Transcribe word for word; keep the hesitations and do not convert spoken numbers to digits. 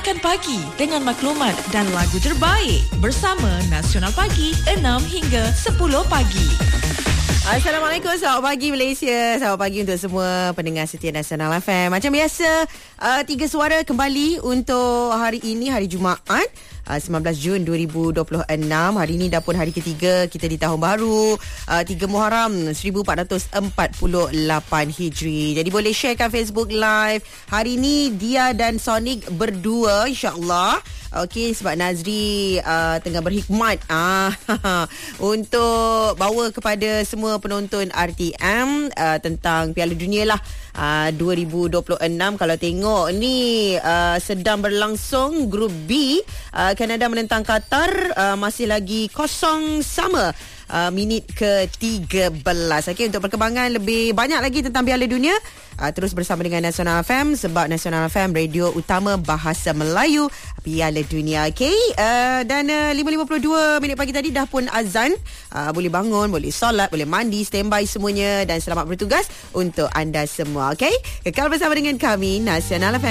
Mulakan pagi dengan maklumat dan lagu terbaik bersama Nasional Pagi enam hingga sepuluh pagi. Assalamualaikum, selamat pagi Malaysia. Selamat pagi untuk semua pendengar setia Nasional F M. Macam biasa, uh, tiga suara kembali untuk hari ini, hari Jumaat, uh, sembilan belas Jun dua ribu dua puluh enam. Hari ini dah pun hari ketiga kita di tahun baru, uh, tiga Muharram seribu empat ratus empat puluh lapan Hijri. Jadi boleh sharekan Facebook Live. Hari ini Dia dan Sonic berdua, insyaAllah. Okey, sebab Nazri uh, tengah berhikmat ah, untuk bawa kepada semua penonton R T M uh, tentang Piala Dunia lah uh, dua ribu dua puluh enam. Kalau tengok ni uh, sedang berlangsung Grup B, uh, Kanada menentang Qatar, uh, masih lagi kosong sama. Uh, minit ke tiga belas. Okey, untuk perkembangan lebih banyak lagi tentang Piala Dunia, uh, terus bersama dengan Nasional F M, sebab Nasional F M radio utama bahasa Melayu Piala Dunia. Okey, uh, dan uh, lima lima puluh dua minit pagi tadi dah pun azan. Uh, boleh bangun, boleh solat, boleh mandi, standby semuanya, dan selamat bertugas untuk anda semua. Okey, kekal bersama dengan kami Nasional F M.